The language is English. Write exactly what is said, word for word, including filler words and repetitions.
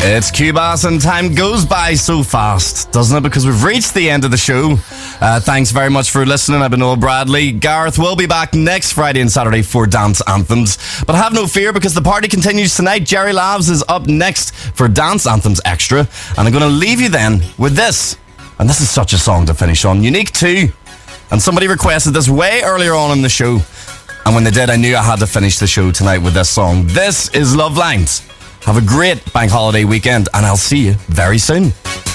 It's Cubas and time goes by so fast, doesn't it? Because we've reached the end of the show. Uh, thanks very much for listening. I've been Noel Bradley. Gareth will be back next Friday and Saturday for Dance Anthems. But have no fear because the party continues tonight. Jerry Lavs is up next for Dance Anthems Extra. And I'm going to leave you then with this. And this is such a song to finish on. Unique two. And somebody requested this way earlier on in the show. And when they did, I knew I had to finish the show tonight with this song. This is Love Lines. Have a great bank holiday weekend, and I'll see you very soon.